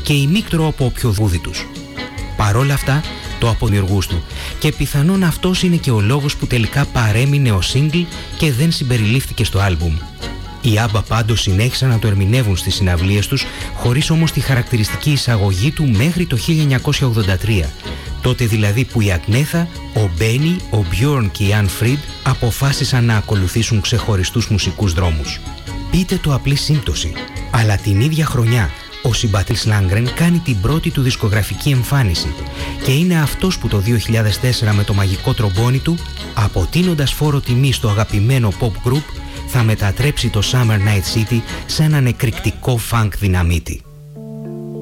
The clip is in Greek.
και ημίκτρο από οποιοδήποτε τους. Παρόλα αυτά, το απονεργούστου και πιθανόν αυτός είναι και ο λόγος που τελικά παρέμεινε ο single και δεν συμπεριλήφθηκε στο άλμπουμ. Οι ABBA πάντως συνέχισαν να το ερμηνεύουν στις συναυλίες τους, χωρίς όμως τη χαρακτηριστική εισαγωγή του μέχρι το 1983, τότε δηλαδή που η Αγνέθα, ο Μπένι, ο Μπιόρν και η Αν Φριντ αποφάσισαν να ακολουθήσουν ξεχωριστούς μουσικούς δρόμους. Πείτε το απλή σύμπτωση, αλλά την ίδια χρονιά ο συμπατής Λάνγκρεν κάνει την πρώτη του δισκογραφική εμφάνιση και είναι αυτός που το 2004 με το μαγικό τρομπόνι του, αποτείνοντας φόρο τιμή στο αγαπημένο pop group, θα μετατρέψει το Summer Night City σε έναν εκρηκτικό funk δυναμίτη.